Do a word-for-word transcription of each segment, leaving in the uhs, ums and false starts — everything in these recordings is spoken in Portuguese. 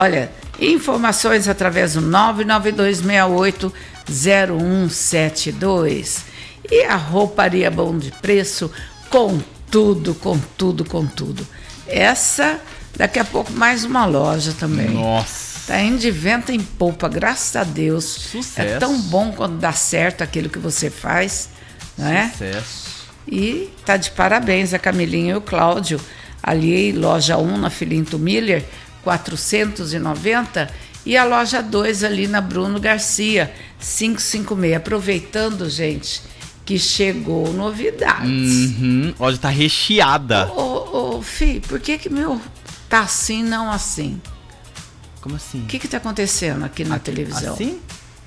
Olha, informações através do nove nove dois seis oito zero um sete dois. E a rouparia Bom de Preço com tudo, com tudo, com tudo. Essa, daqui a pouco, mais uma loja também. Nossa. Tá indo de vento em polpa, graças a Deus. Sucesso. É tão bom quando dá certo aquilo que você faz, não é? Sucesso. E tá de parabéns a Camilinha e o Cláudio. Ali, loja um na Filinto Miller, quatrocentos e noventa, e a loja dois ali na Bruno Garcia, quinhentos e cinquenta e seis. Aproveitando, gente, que chegou novidades. Uhum. Olha, tá recheada. Ô, ô, ô, Fih, por que que meu tá assim, não assim? Como assim? O que que tá acontecendo aqui na Aqui, televisão? Assim?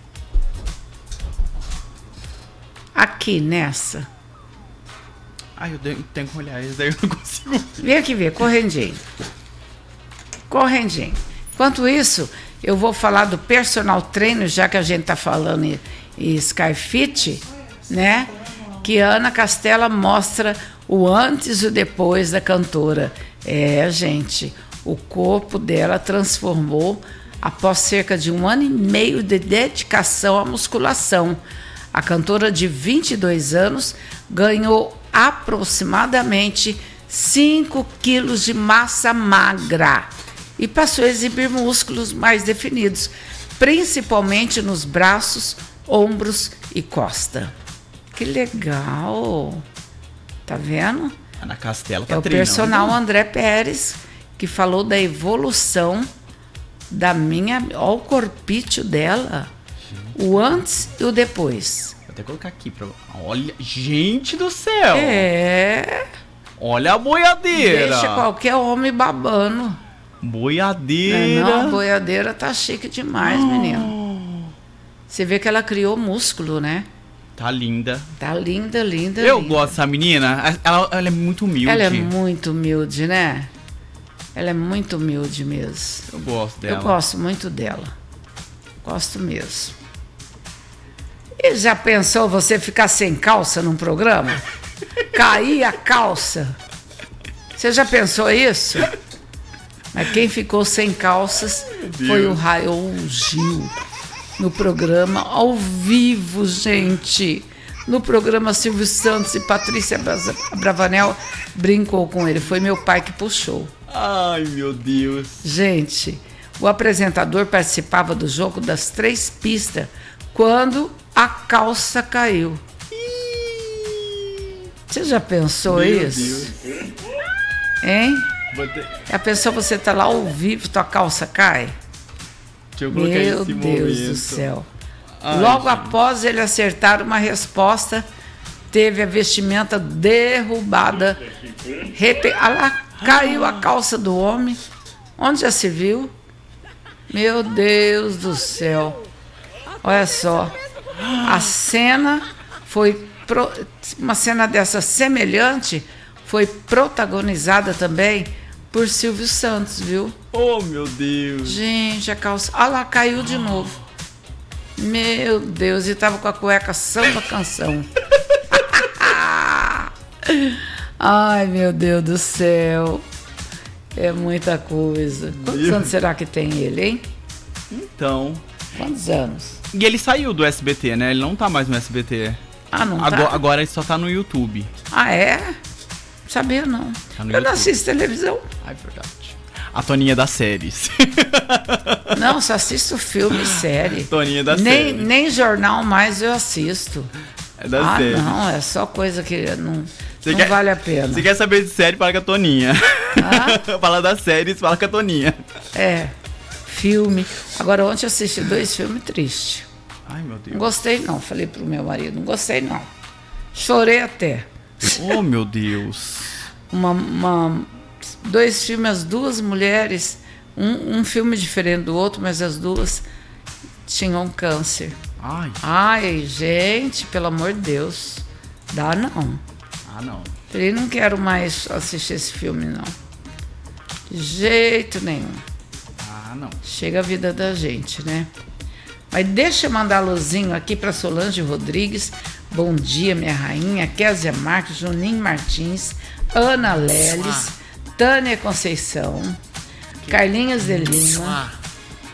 Aqui, nessa. Ai, eu tenho que olhar isso daí, eu não consigo. Vem aqui ver, correndinho. Correndinho. Enquanto isso, eu vou falar do personal trainer, já que a gente tá falando em, em Skyfit, né? Que a Ana Castela mostra o antes e o depois da cantora. É, gente, o corpo dela transformou após cerca de um ano e meio de dedicação à musculação. A cantora de vinte e dois anos ganhou aproximadamente cinco quilos de massa magra e passou a exibir músculos mais definidos, principalmente nos braços, ombros e costa. Que legal! Tá vendo? Ana Castela tá É o treinando. personal André Pérez que falou da evolução da minha... Olha o corpício dela. Gente. O antes e o depois. Vou até colocar aqui pra... Olha, gente do céu! É... Olha a boiadeira! Deixa qualquer homem babando. Boiadeira! Não, a boiadeira tá chique demais, oh. menino. Você vê que ela criou músculo, né? Tá linda. Tá linda, linda, Eu linda. gosto dessa menina. Ela, ela é muito humilde. Ela é muito humilde, né? Ela é muito humilde mesmo. Eu gosto dela. Eu gosto muito dela. Gosto mesmo. E já pensou você ficar sem calça num programa? Cair a calça. Você já pensou isso? Mas quem ficou sem calças foi o Raul Gil. No programa ao vivo, gente. No programa Silvio Santos e Patrícia Bravanel brincou com ele. Foi meu pai que puxou. Ai, meu Deus. Gente, o apresentador participava do jogo das três pistas quando a calça caiu. Você já pensou meu isso? Deus. Hein? Ter... A pessoa, você tá lá ao vivo, tua calça cai? Deixa eu colocar Meu esse Deus momento. do céu. Ai, Logo gente. após ele acertar uma resposta, teve a vestimenta derrubada. Repe... Ah lá, caiu a calça do homem. Onde já se viu? Meu Deus do céu. Olha só. A cena foi... Pro... Uma cena dessa semelhante foi protagonizada também por Silvio Santos, viu? Oh, meu Deus. Gente, a calça... Ah lá, caiu de novo. Meu Deus, e tava com a cueca samba canção. Ai, meu Deus do céu. É muita coisa. Quantos Meu... anos será que tem ele, hein? Então... Quantos anos? E ele saiu do S B T, né? Ele não tá mais no S B T. Ah, não agora, tá? agora ele só tá no YouTube. Ah, é? Sabia não. Tá no Eu YouTube. não assisto televisão. Ah, é verdade. A Toninha das séries. Não, só assisto filme e série. Toninha das nem, séries. Nem jornal mais eu assisto. É das ah, séries. não, é só coisa que não, não quer, vale a pena. Se quer saber de série, fala com a Toninha. Ah? Fala das séries, fala com a Toninha. É, filme. Agora, ontem eu assisti dois filmes tristes. Ai, meu Deus. Não gostei não, falei pro meu marido, não gostei não. Chorei até. Oh, meu Deus. Uma, uma, dois filmes, as duas mulheres, um, um filme diferente do outro, mas as duas tinham câncer. Ai. Ai, gente, pelo amor de Deus, dá não. Ah, não. Falei, não quero mais assistir esse filme, não. De jeito nenhum. Ah, não. Chega a vida da gente, né? Mas deixa eu mandar alôzinho aqui para Solange Rodrigues. Bom dia, minha rainha. Kézia Marques, Juninho Martins, Ana Leles, Tânia Conceição, Carlinhos de Lima,